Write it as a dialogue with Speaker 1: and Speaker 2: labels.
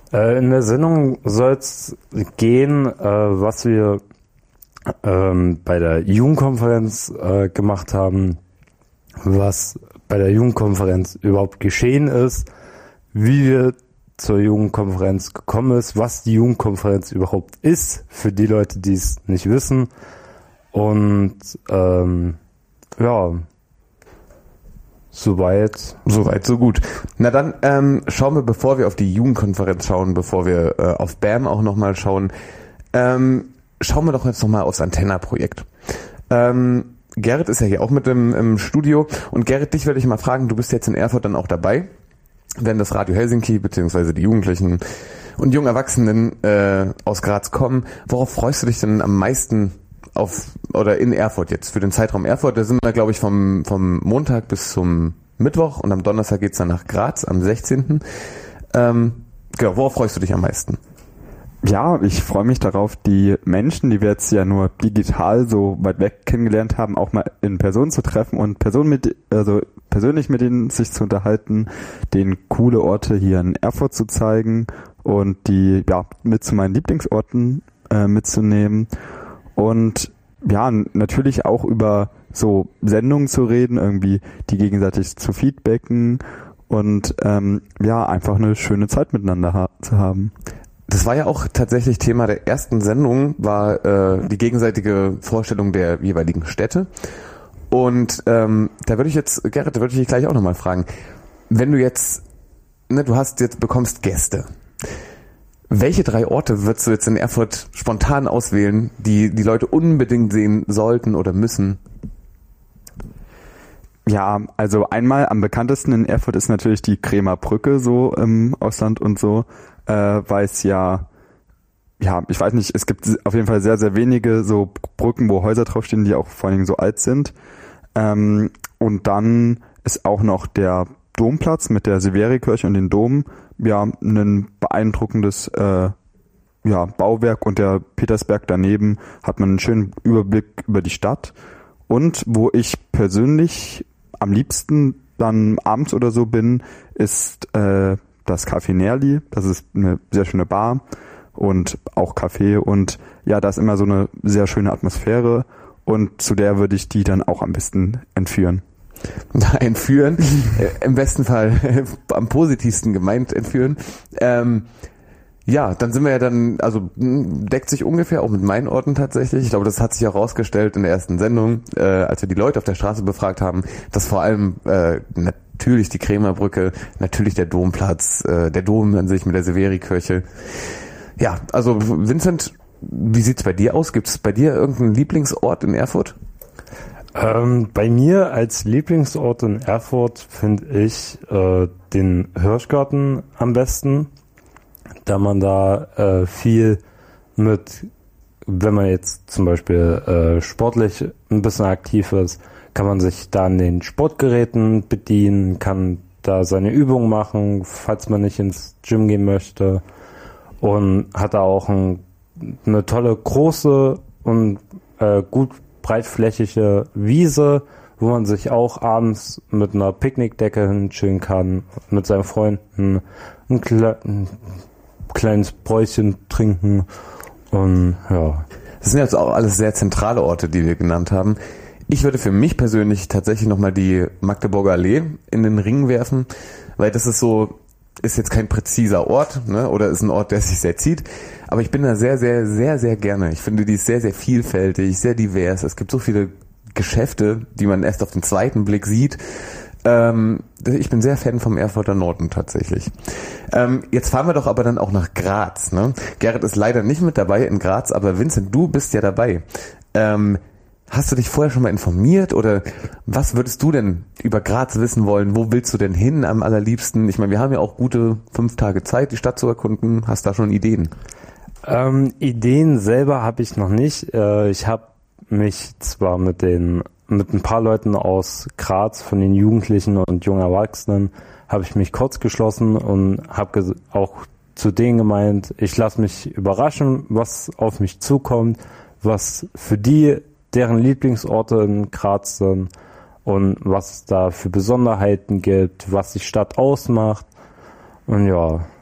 Speaker 1: In der Sendung soll es gehen, was wir bei der Jugendkonferenz gemacht haben, was bei der Jugendkonferenz überhaupt geschehen ist, wie wir zur Jugendkonferenz gekommen ist, was die Jugendkonferenz überhaupt ist, für die Leute, die es nicht wissen. Und soweit
Speaker 2: so gut. Na dann schauen wir, bevor wir auf die Jugendkonferenz schauen, bevor wir auf BAM auch nochmal schauen, schauen wir doch jetzt nochmal aufs Antenna-Projekt. Gerrit ist ja hier auch mit im Studio und Gerrit, dich würde ich mal fragen, du bist jetzt in Erfurt dann auch dabei, wenn das Radio Helsinki bzw. die Jugendlichen und jungen Erwachsenen aus Graz kommen. Worauf freust du dich denn am meisten in Erfurt jetzt, für den Zeitraum Erfurt? Da sind wir, glaube ich, vom Montag bis zum Mittwoch und am Donnerstag geht's dann nach Graz am 16. Genau, worauf freust du dich am meisten?
Speaker 3: Ja, ich freue mich darauf, die Menschen, die wir jetzt ja nur digital so weit weg kennengelernt haben, auch mal in Person zu treffen und persönlich mit ihnen sich zu unterhalten, denen coole Orte hier in Erfurt zu zeigen und die mit zu meinen Lieblingsorten mitzunehmen und natürlich auch über so Sendungen zu reden, irgendwie die gegenseitig zu feedbacken und einfach eine schöne Zeit miteinander zu haben.
Speaker 2: Das war ja auch tatsächlich Thema der ersten Sendung, war die gegenseitige Vorstellung der jeweiligen Städte. Und Gerrit, da würde ich dich gleich auch nochmal fragen. Wenn du jetzt, bekommst Gäste. Welche 3 Orte würdest du jetzt in Erfurt spontan auswählen, die Leute unbedingt sehen sollten oder müssen?
Speaker 3: Ja, also einmal am bekanntesten in Erfurt ist natürlich die Kremer Brücke so im Ausland und so, weil es ich weiß nicht, es gibt auf jeden Fall sehr, sehr wenige so Brücken, wo Häuser draufstehen, die auch vor allen Dingen so alt sind. Und dann ist auch noch der Domplatz mit der Severikirche und den Dom, ein beeindruckendes Bauwerk und der Petersberg daneben hat man einen schönen Überblick über die Stadt. Und wo ich persönlich am liebsten dann abends oder so bin, ist das Café Nerli. Das ist eine sehr schöne Bar und auch Café und da ist immer so eine sehr schöne Atmosphäre und zu der würde ich die dann auch am besten entführen.
Speaker 2: Entführen? Im besten Fall am positivsten gemeint entführen. Dann sind wir deckt sich ungefähr auch mit meinen Orten tatsächlich. Ich glaube, das hat sich auch rausgestellt in der ersten Sendung, als wir die Leute auf der Straße befragt haben, dass vor allem natürlich die Kremer Brücke, natürlich der Domplatz, der Dom an sich mit der Severikirche. Ja, also Vincent, wie sieht's bei dir aus? Gibt's bei dir irgendeinen Lieblingsort in Erfurt?
Speaker 1: Bei mir als Lieblingsort in Erfurt finde ich den Hirschgarten am besten, da man da viel wenn man jetzt zum Beispiel sportlich ein bisschen aktiv ist, kann man sich da an den Sportgeräten bedienen, kann da seine Übungen machen, falls man nicht ins Gym gehen möchte und hat da auch eine tolle, große und gut breitflächige Wiese, wo man sich auch abends mit einer Picknickdecke hinchillen kann, mit seinen Freunden ein kleines Bräuschen trinken und ja.
Speaker 2: Das sind jetzt auch alles sehr zentrale Orte, die wir genannt haben. Ich würde für mich persönlich tatsächlich nochmal die Magdeburger Allee in den Ring werfen, weil das ist jetzt kein präziser Ort, ne, oder ist ein Ort, der sich sehr zieht, aber ich bin da sehr, sehr, sehr, sehr gerne. Ich finde, die ist sehr, sehr vielfältig, sehr divers. Es gibt so viele Geschäfte, die man erst auf den zweiten Blick sieht. Ich bin sehr Fan vom Erfurter Norden tatsächlich. Jetzt fahren wir doch aber dann auch nach Graz, ne? Gerrit ist leider nicht mit dabei in Graz, aber Vincent, du bist ja dabei. Hast du dich vorher schon mal informiert oder was würdest du denn über Graz wissen wollen? Wo willst du denn hin am allerliebsten? Ich meine, wir haben ja auch gute 5 Tage Zeit, die Stadt zu erkunden. Hast da schon Ideen?
Speaker 1: Ideen selber habe ich noch nicht. Ich habe mich zwar mit ein paar Leuten aus Graz, von den Jugendlichen und jungen Erwachsenen, habe ich mich kurz geschlossen und habe auch zu denen gemeint, ich lasse mich überraschen, was auf mich zukommt, was für deren Lieblingsorte in Graz sind und was es da für Besonderheiten gibt, was die Stadt ausmacht. Und ja,